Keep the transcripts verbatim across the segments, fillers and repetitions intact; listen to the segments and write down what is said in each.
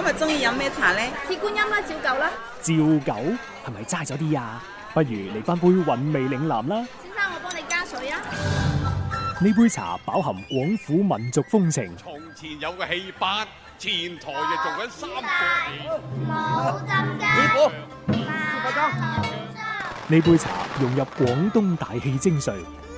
今日中意飲咩茶呢？ 鐵觀音啦，照舊啦。 照舊係咪齋咗啲啊？不如嚟翻杯韻味嶺南啦。 先生，我幫你加水啊。 呢杯茶飽含廣府民族風情。 從前有個戲班，前台就做緊三個冇浸㗎。 呢杯茶融入廣東大氣精髓。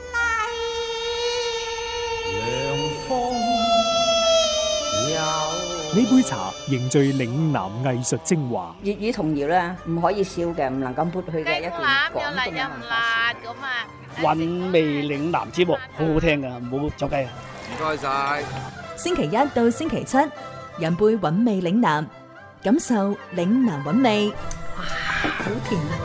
呢杯茶凝聚嶺南藝術精華。 粵語童謠咧，唔可以笑嘅，唔能夠抹去嘅一段廣東嘅文化。 咁啊！ 韻味嶺南節目好好聽噶，唔好走雞啊！ 唔該晒。 星期一到星期七，飲杯韻味嶺南，感受嶺南韻味。哇，好甜啊！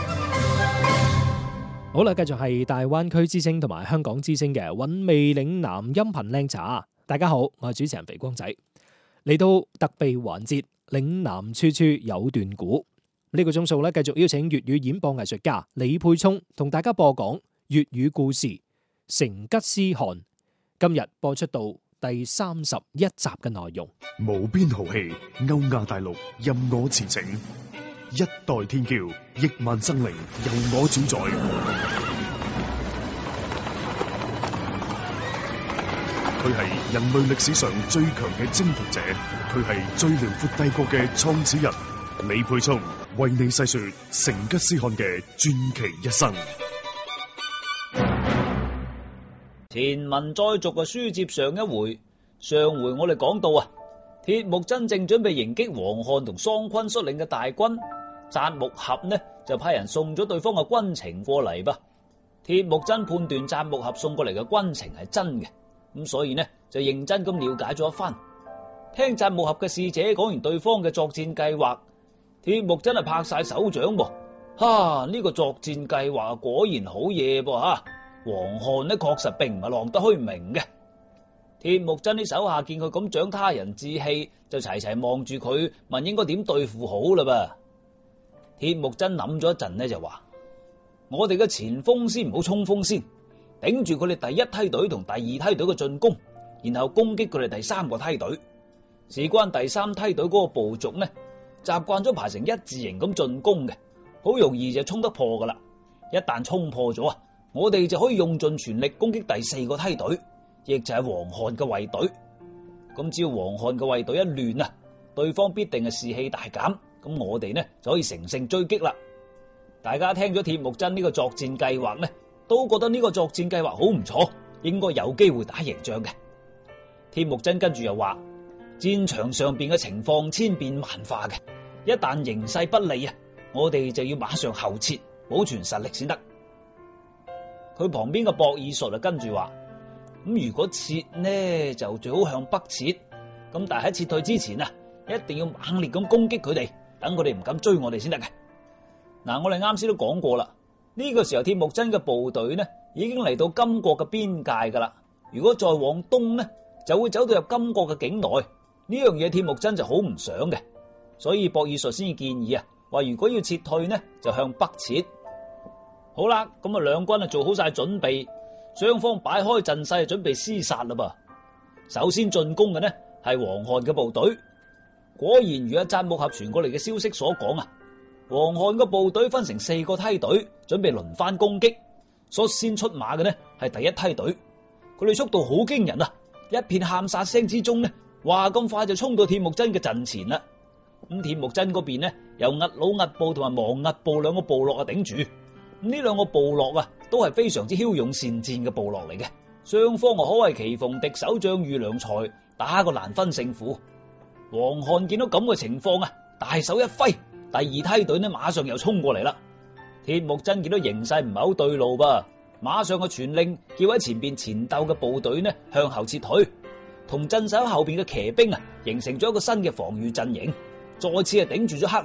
好啦，繼續係大灣區之聲同埋香港之聲嘅韻味嶺南音頻靚茶。大家好，我係主持人肥光仔。嚟到特備環節，嶺南處處有段古。呢、這個鐘數咧，繼續邀請粵語演播藝術家李沛聰同大家播講粵語故事《成吉思汗》。今日播出到第三十一集嘅內容。 無邊豪氣，歐亞大陸任我馳騁，一代天驕，億萬生靈由我主宰。佢係人類歷史上最強嘅征服者，佢係最遼闊帝國嘅創始人。李沛聰為你細說成吉思汗嘅傳奇一生。 前文再續嘅書接上一回，上回我哋講到啊，鐵木真正準備迎擊王翰同桑昆率領嘅大軍，札木合呢就派人送咗對方嘅軍情過嚟吧。鐵木真判斷札木合送過嚟嘅軍情係真嘅。咁所以呢就認真咁了解咗一番，聽札木合嘅使者講完對方嘅作戰計劃，鐵木真係拍晒手掌噃，哈！呢、這個作戰計劃果然好嘢噃哈！王翰呢確實並唔係浪得虛名嘅。鐵木真啲手下見佢咁長他人志氣，就齊齊望住佢問應該點對付好啦噃。鐵木真諗咗一陣呢就話：我哋嘅前鋒先唔好衝鋒先。頂住佢哋第一梯隊同第二梯隊嘅進攻，然後攻擊佢哋第三個梯隊。事關第三梯隊嗰個部族呢，習慣咗排成一字形咁進攻嘅，好容易就衝得破噶啦。一旦衝破咗啊，我哋就可以用盡全力攻擊第四個梯隊，亦就係王翰嘅衛隊。咁只要王翰嘅衛隊一亂啊，對方必定係士氣大減，咁我哋呢就可以乘勝追擊啦。大家聽咗鐵木真呢個作戰計劃呢，都覺得呢個作戰計劃好唔錯，應該有機會打贏仗嘅。鐵木真跟住又話：戰場上邊嘅情況千變萬化嘅，一旦形勢不利啊，我哋就要馬上後撤，保存實力先得。佢旁邊嘅博爾術啊跟住話：咁如果撤呢，就最好向北撤。咁但係喺撤退之前啊，一定要猛烈咁攻擊佢哋，等佢哋唔敢追我哋先得嘅。嗱，我哋啱先都講過啦。呢個時候鐵木真嘅部隊呢已經嚟到金國嘅邊界噶啦，如果再往東呢就會走到入金國嘅境內，呢樣嘢鐵木真就好唔想嘅，所以博爾術先至建議啊，話如果要撤退呢就向北撤。好啦，咁啊兩軍啊做好晒準備，雙方擺開陣勢準備廝殺啦噃。首先進攻嘅呢係王翰嘅部隊，果然如阿札木合傳過嚟嘅消息所講啊，王翰嘅部隊分成四個梯隊，準備輪番攻擊。率先出馬嘅呢係第一梯隊，佢哋速度好驚人啊！一片喊殺聲之中呢，話咁快就衝到鐵木真嘅陣前啦。咁鐵木真嗰邊呢，由壓魯壓部同埋亡壓部兩個部落啊頂住。咁呢兩個部落啊，都係非常之驍勇善戰嘅部落嚟嘅。雙方啊可謂棋逢敵手，將遇良才，打個難分勝負。王翰見到咁嘅情況啊，大手一揮。第二梯隊呢，馬上又衝過嚟啦。鐵木真見到形勢唔係好對路噃，馬上嘅傳令叫喺前邊前鬥嘅部隊呢向後撤退，同鎮守後邊嘅騎兵啊形成咗一個新嘅防禦陣營，再次係頂住咗黑